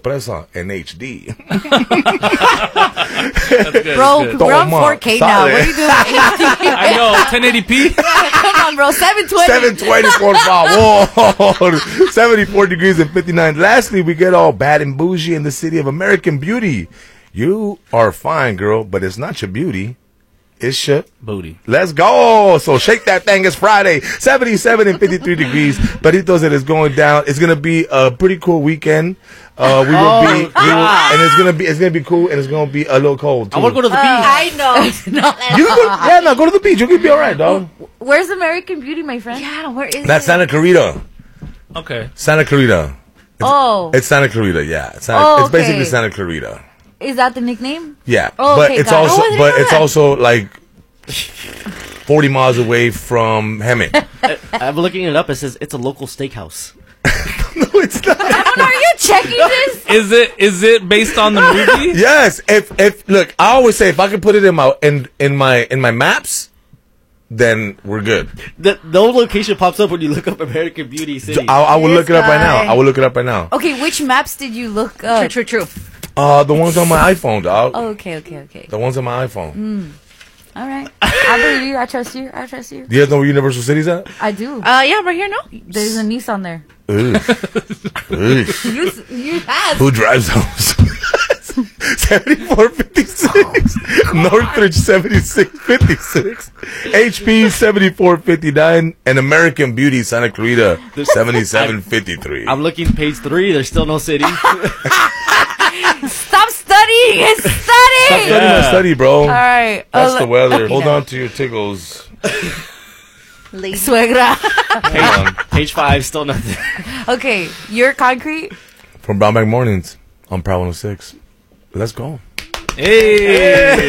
sorpresa en HD. Bro, we're on 4K now. What are you doing? I know, 1080p. Come on, bro. 720. 720 por favor. 74 degrees and 59. Lastly, we get all bad and bougie in the city of American Beauty. You are fine, girl, but it's not your beauty. It's your booty. Let's go. So shake that thing. It's Friday. 77 and 53 degrees. Peritos, it is going down. It's going to be a pretty cool weekend. And it's going to be cool, and it's going to be a little cold too. I want to go to the beach. I know. Go to the beach. You'll be all right, dog. Where's American Beauty, my friend? Yeah, where is That's it? Santa Clarita. Okay. Santa Clarita. It's Santa Clarita, yeah. It's basically Santa Clarita. Is that the nickname? Yeah. Oh, but okay, it's got it. also Oh, I didn't but know it's that. also like 40 miles away from Hemet. I'm looking it up. It says it's a local steakhouse. No, it's not. Are you checking this? Is it based on the movie? Yes. If look, I always say if I can put it in my maps, then we're good. No location pops up when you look up American Beauty City. I will look it up right now. guy. I will look it up right now. Okay, which maps did you look up? True. The ones on my iPhone, dog. Oh, okay. The ones on my iPhone. All right. I believe you. I trust you. Do you guys know where Universal City's at? I do. Yeah, right here, no? There's a Nissan there. Ugh. You have. Who drives those? 7456, Northridge 7656, HP 7459, and American Beauty Santa Clarita 7753. I'm looking page 3. There's still no city. Stop studying. It's studying. Stop studying my study, bro. All right. That's the weather. Hold on to your tickles. Suegra. Hold on. Page 5, still nothing. Okay, you're concrete. From Brownback Mornings on Proud 106. Let's go. Hey.